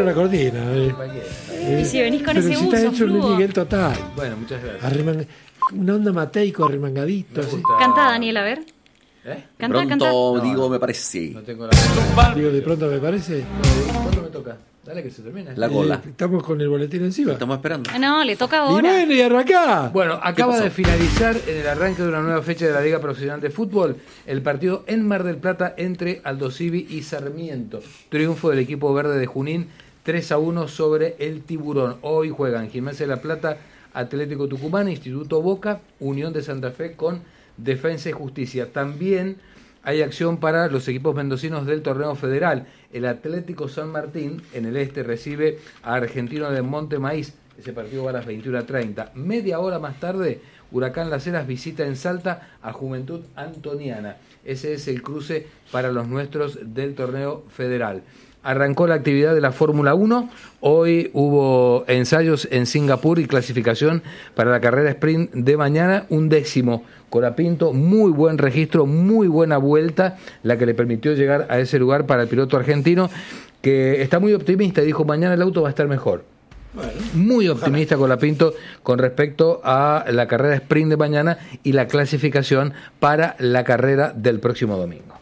la cortina. Y si venís con pero ese si uso, está hecho flujo. Luis Miguel total. Bueno, muchas gracias. Una onda mateico, arremangadito. Me Así. gusta. Canta, Daniel, a ver. Canta, Pronto canta. digo, me parece. No tengo la... Digo, de pronto me parece. ¿Cuándo me toca? Dale que se termina. La cola. Estamos con el boletín encima. Estamos esperando. No, le toca Y ahora. bueno, y arrancá. Bueno, acaba pasó? de finalizar en el arranque de una nueva fecha de la Liga Profesional de Fútbol el partido en Mar del Plata entre Aldosivi y Sarmiento. Triunfo del equipo verde de Junín 3-1 sobre el Tiburón. Hoy juegan Gimnasia de la Plata, Atlético Tucumán, Instituto Boca, Unión de Santa Fe con Defensa y Justicia. También hay acción para los equipos mendocinos del torneo federal. El Atlético San Martín en el este recibe a Argentino de Monte Maíz. Ese partido va a las 21:30. Media hora más tarde, Huracán Las Heras visita en Salta a Juventud Antoniana. Ese es el cruce para los nuestros del torneo federal. Arrancó la actividad de la Fórmula 1. Hoy hubo ensayos en Singapur y clasificación para la carrera sprint de mañana. 11º Colapinto, muy buen registro, muy buena vuelta, la que le permitió llegar a ese lugar para el piloto argentino, que está muy optimista y dijo mañana el auto va a estar mejor. Bueno, Muy optimista Colapinto con respecto a la carrera sprint de mañana y la clasificación para la carrera del próximo domingo.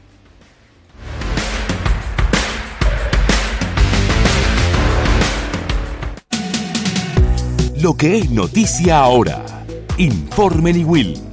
Lo que es noticia ahora. Informe Will.